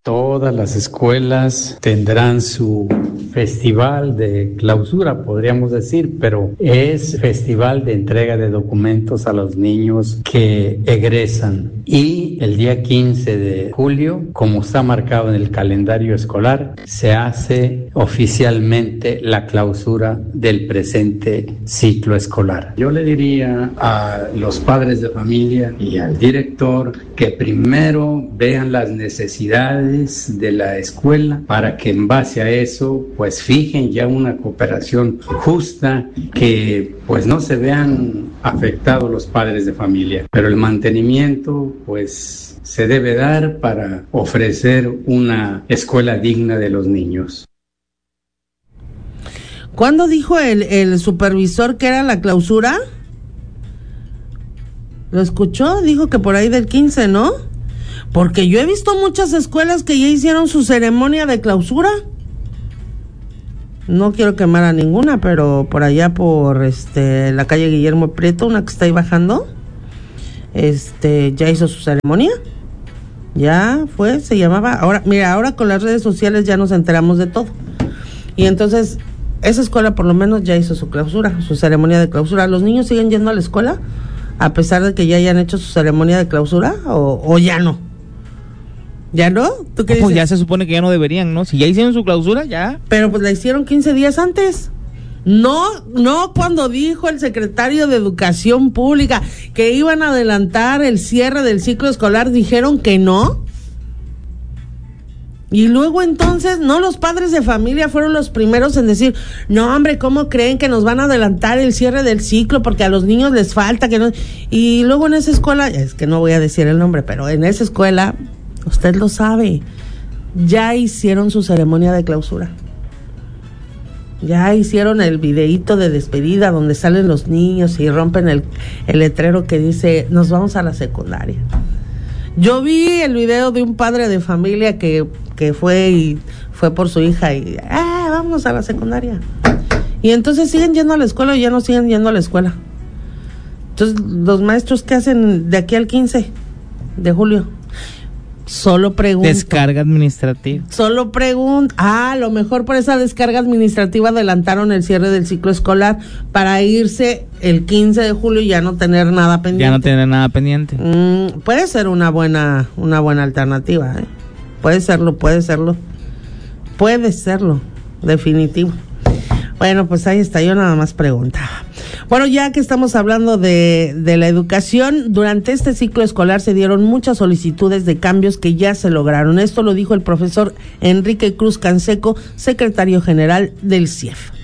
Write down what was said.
Todas las escuelas tendrán su festival de clausura, podríamos decir, pero es festival de entrega de documentos a los niños que egresan. Y el día 15 de julio, como está marcado en el calendario escolar, se hace oficialmente la clausura del presente ciclo escolar. Yo le diría a los padres de familia y al director que primero vean las necesidades de la escuela para que en base a eso pues fijen ya una cooperación justa, que pues no se vean afectados los padres de familia, pero el mantenimiento pues se debe dar para ofrecer una escuela digna de los niños. ¿Cuándo dijo el supervisor que era la clausura? ¿Lo escuchó? Dijo que por ahí del 15, ¿no? Porque yo he visto muchas escuelas que ya hicieron su ceremonia de clausura. No quiero quemar a ninguna, pero por allá por la calle Guillermo Prieto, una que está ahí bajando, ya hizo su ceremonia. Ya fue, se llamaba. Ahora, mira, ahora con las redes sociales ya nos enteramos de todo. Y entonces, esa escuela por lo menos ya hizo su clausura, su ceremonia de clausura. ¿Los niños siguen yendo a la escuela a pesar de que ya hayan hecho su ceremonia de clausura o ya no? ¿Ya no? ¿Tú qué dices? Pues ya se supone que ya no deberían, ¿no? Si ya hicieron su clausura, ya. Pero pues la hicieron 15 días antes. No cuando dijo el secretario de Educación Pública que iban a adelantar el cierre del ciclo escolar, dijeron que no. Y luego entonces, no, los padres de familia fueron los primeros en decir, no hombre, ¿cómo creen que nos van a adelantar el cierre del ciclo? Porque a los niños les falta que no. Y luego en esa escuela, es que no voy a decir el nombre, pero en esa escuela, usted lo sabe, ya hicieron su ceremonia de clausura. Ya hicieron el videíto de despedida donde salen los niños y rompen el letrero que dice, nos vamos a la secundaria. Yo vi el video de un padre de familia que fue por su hija y vamos a la secundaria. Y entonces siguen yendo a la escuela o ya no siguen yendo a la escuela. Entonces, los maestros, ¿qué hacen de aquí al 15 de julio? Solo pregunto. Descarga administrativa. Solo pregunto. A lo mejor por esa descarga administrativa adelantaron el cierre del ciclo escolar para irse el 15 de julio y ya no tener nada pendiente. Ya no tener nada pendiente. Puede ser una buena alternativa, ¿eh? Puede serlo, definitivo. Bueno, pues ahí está, yo nada más preguntaba. Bueno, ya que estamos hablando de la educación, durante este ciclo escolar se dieron muchas solicitudes de cambios que ya se lograron. Esto lo dijo el profesor Enrique Cruz Canseco, secretario general del CIEF.